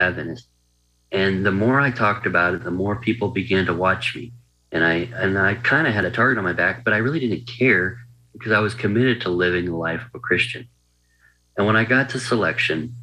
Adventist. And the more I talked about it, the more people began to watch me. And I kind of had a target on my back, but I really didn't care because I was committed to living the life of a Christian. And when I got to selection,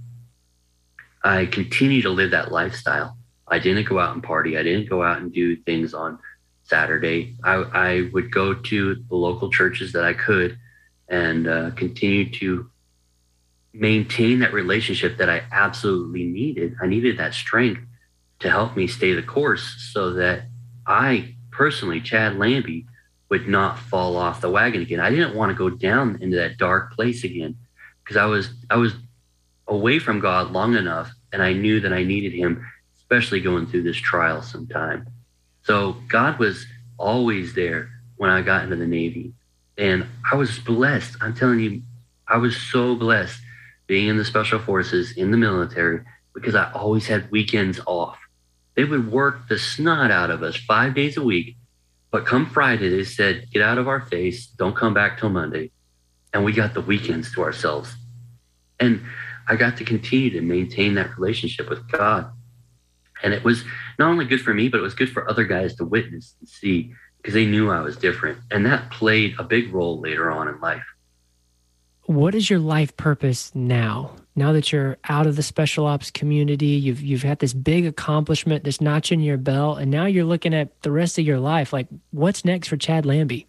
I continued to live that lifestyle. I didn't go out and party. I didn't go out and do things on Saturday. I would go to the local churches that I could and continue to maintain that relationship that I absolutely needed. I needed that strength to help me stay the course so that I personally, Chad Lambie, would not fall off the wagon again. I didn't want to go down into that dark place again because I was away from God long enough, and I knew that I needed him, especially going through this trial sometime. So God was always there when I got into the Navy, and I was blessed. I'm telling you, I was so blessed being in the Special Forces, in the military, because I always had weekends off. They would work the snot out of us 5 days a week. But come Friday, they said, get out of our face. Don't come back till Monday. And we got the weekends to ourselves. And I got to continue to maintain that relationship with God. And it was not only good for me, but it was good for other guys to witness and see because they knew I was different. And that played a big role later on in life. What is your life purpose now? Now that you're out of the special ops community, you've had this big accomplishment, this notch in your belt, and now you're looking at the rest of your life. Like, what's next for Chad Lambie?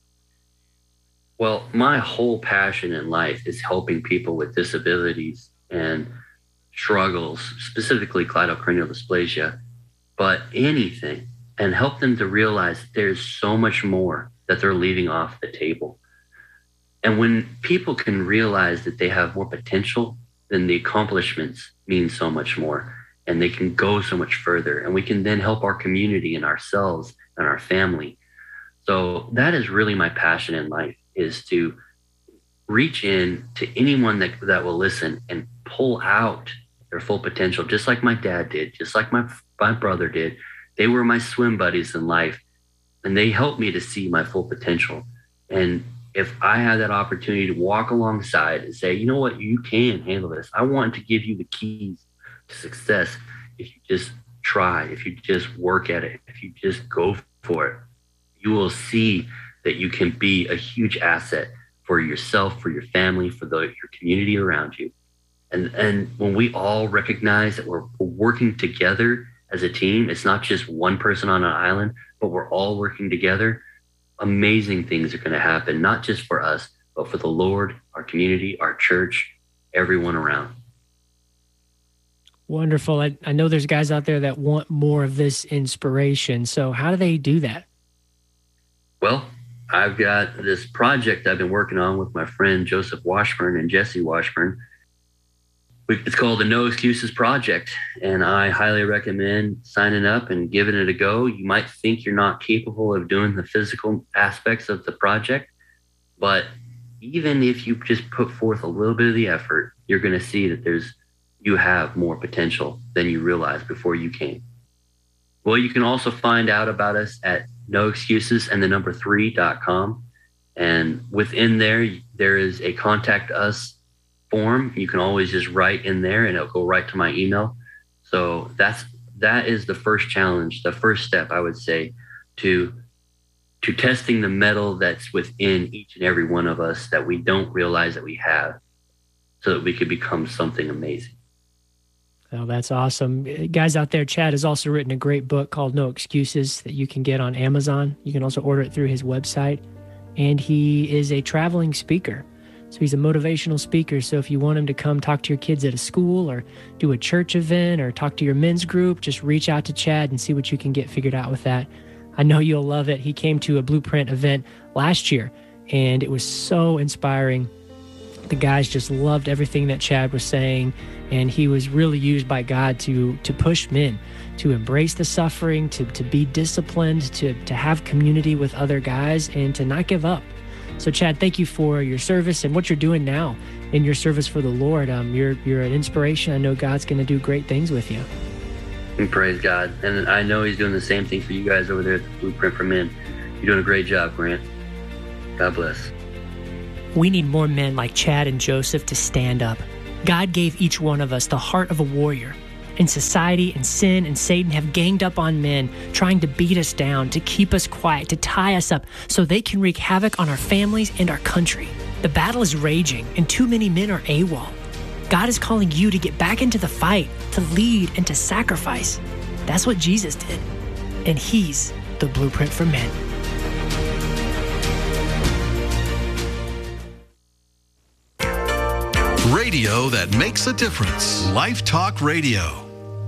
Well, my whole passion in life is helping people with disabilities and struggles, specifically cleidocranial dysplasia, but anything, and help them to realize there's so much more that they're leaving off the table. And when people can realize that they have more potential, then the accomplishments mean so much more and they can go so much further. And we can then help our community and ourselves and our family. So that is really my passion in life, is to reach in to anyone that will listen and pull out their full potential, just like my dad did, just like my brother did. They were my swim buddies in life, and they helped me to see my full potential. And if I had that opportunity to walk alongside and say, you know what, you can handle this. I want to give you the keys to success. If you just try, if you just work at it, if you just go for it, you will see that you can be a huge asset for yourself, for your family, for your community around you. And when we all recognize that we're working together as a team, it's not just one person on an island, but we're all working together, amazing things are going to happen, not just for us, but for the Lord, our community, our church, everyone around. Wonderful. I know there's guys out there that want more of this inspiration. So how do they do that? Well, I've got this project I've been working on with my friend Joseph Washburn and Jesse Washburn. It's called the No Excuses Project, and I highly recommend signing up and giving it a go. You might think you're not capable of doing the physical aspects of the project, but even if you just put forth a little bit of the effort, you're going to see that you have more potential than you realized before you came. Well, you can also find out about us at noexcusesand3.com. And within there is a contact us form. You can always just write in there and it'll go right to my email. So that is the first challenge, the first step, I would say, to testing the metal that's within each and every one of us that we don't realize that we have, so that we could become something amazing. Oh, that's awesome. Guys out there, Chad has also written a great book called No Excuses that you can get on Amazon. You can also order it through his website. And he is a traveling speaker. So he's a motivational speaker. So if you want him to come talk to your kids at a school or do a church event or talk to your men's group, just reach out to Chad and see what you can get figured out with that. I know you'll love it. He came to a Blueprint event last year, and it was so inspiring. The guys just loved everything that Chad was saying, and he was really used by God to push men to embrace the suffering, to be disciplined, to have community with other guys, and to not give up. So, Chad, thank you for your service and what you're doing now in your service for the Lord. You're an inspiration. I know God's going to do great things with you. And praise God. And I know he's doing the same thing for you guys over there at the Blueprint for Men. You're doing a great job, Grant. God bless. We need more men like Chad and Joseph to stand up. God gave each one of us the heart of a warrior, And society and sin and Satan have ganged up on men, trying to beat us down, to keep us quiet, to tie us up, so they can wreak havoc on our families and our country. The battle is raging, and too many men are AWOL. God is calling you to get back into the fight, to lead and to sacrifice. That's what Jesus did. And He's the blueprint for men. Radio that makes a difference. Life Talk Radio.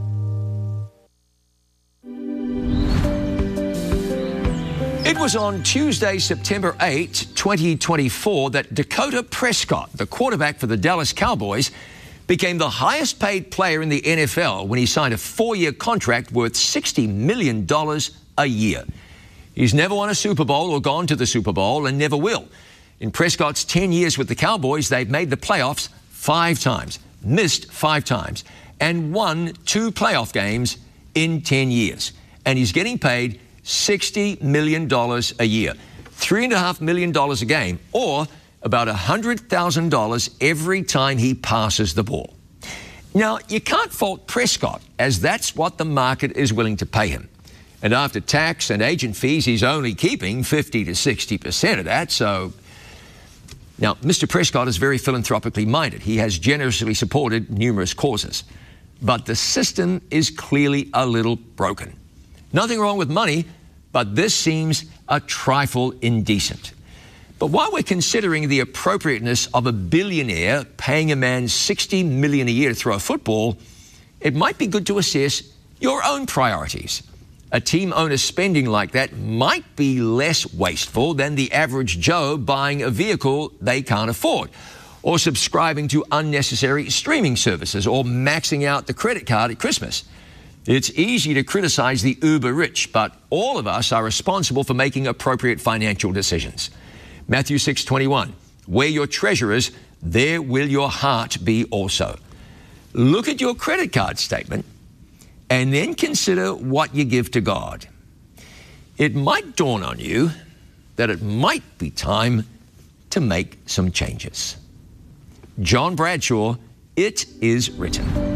It was on Tuesday, September 8, 2024, that Dakota Prescott, the quarterback for the Dallas Cowboys, became the highest paid player in the NFL when he signed a 4-year contract worth $60 million a year. He's never won a Super Bowl or gone to the Super Bowl and never will. In Prescott's 10 years with the Cowboys, they've made the playoffs 5 times, missed 5 times, and won 2 playoff games in 10 years. And he's getting paid $60 million a year, $3.5 million a game, or about $100,000 every time he passes the ball. Now, you can't fault Prescott, as that's what the market is willing to pay him. And after tax and agent fees, he's only keeping 50 to 60% of that, so... Now, Mr. Prescott is very philanthropically minded. He has generously supported numerous causes. But the system is clearly a little broken. Nothing wrong with money, but this seems a trifle indecent. But while we're considering the appropriateness of a billionaire paying a man $60 million a year to throw a football, it might be good to assess your own priorities. A team owner's spending like that might be less wasteful than the average Joe buying a vehicle they can't afford, or subscribing to unnecessary streaming services, or maxing out the credit card at Christmas. It's easy to criticize the uber rich, but all of us are responsible for making appropriate financial decisions. Matthew 6:21, where your treasure is, there will your heart be also. Look at your credit card statement and then consider what you give to God. It might dawn on you that it might be time to make some changes. John Bradshaw, It Is Written.